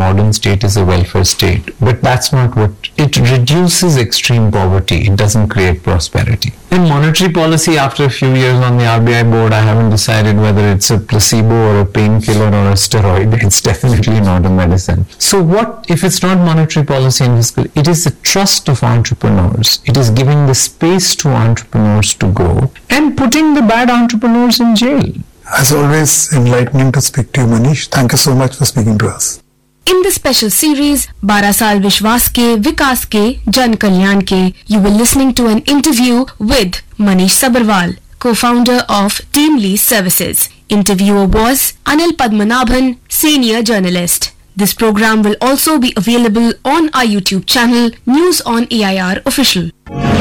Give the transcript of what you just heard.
modern state is a welfare state, but that's not what it reduces extreme poverty. It doesn't create prosperity. In monetary policy, after a few years on the RBI board, I haven't decided whether it's a placebo or a painkiller or a steroid. It's definitely not a medicine. So what if it's not monetary policy and fiscal? It is the trust of entrepreneurs. It is giving the space to entrepreneurs to grow and putting the bad entrepreneurs in jail. As always, enlightening to speak to you, Manish. Thank you so much for speaking to us. In the special series, 12 साल विश्वास के, विकास के, जन कल्याण के, you were listening to an interview with Manish Sabharwal, co-founder of Team Lease Services. Interviewer was Anil Padmanabhan, senior journalist. This program will also be available on our YouTube channel, News on AIR Official.